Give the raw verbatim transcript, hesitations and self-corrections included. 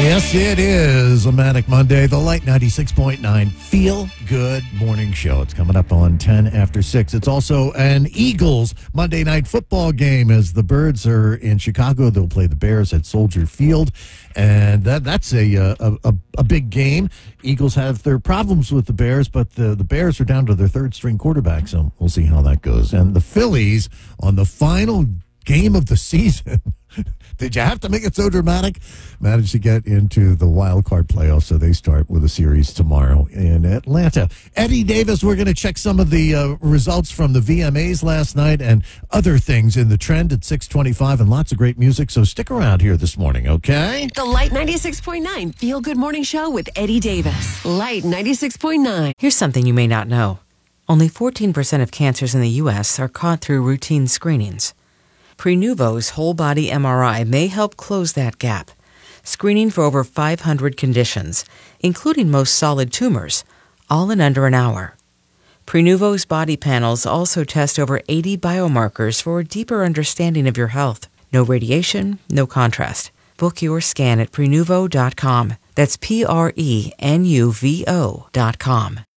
Yes, it is a Manic Monday, the Light ninety-six point nine Feel Good Morning Show. It's coming up on ten after six. It's also an Eagles Monday night football game as the Birds are in Chicago. They'll play the Bears at Soldier Field, and that that's a a, a, a big game. Eagles have their problems with the Bears, but the, the Bears are down to their third-string quarterback, so we'll see how that goes. And the Phillies on the final game of the season. Did you have to make it so dramatic? Managed to get into the wild card playoffs, so they start with a series tomorrow in Atlanta. Eddie Davis, we're going to check some of the uh, results from the V M As last night and other things in the trend at six twenty-five, and lots of great music, so stick around here this morning, okay? The Light ninety-six point nine Feel Good Morning Show with Eddie Davis. Light ninety-six point nine. Here's something you may not know. Only fourteen percent of cancers in the U S are caught through routine screenings. Prenuvo's whole-body M R I may help close that gap, screening for over five hundred conditions, including most solid tumors, all in under an hour. Prenuvo's body panels also test over eighty biomarkers for a deeper understanding of your health. No radiation, no contrast. Book your scan at Prenuvo dot com. That's P R E N U V O dot com.